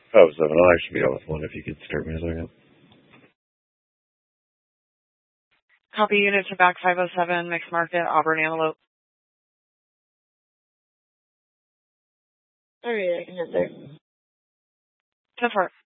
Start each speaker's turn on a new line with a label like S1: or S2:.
S1: Oh, 7. I'll actually be out with one if you could start me a second.
S2: Copy unit to back 507, mixed market, Auburn Antelope.
S3: Alright, I can hit there.
S2: 10-4.